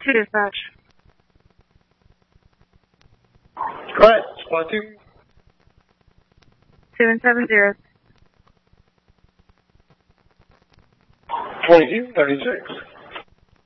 2 dispatch. Go ahead, squad 2. 770. 2236.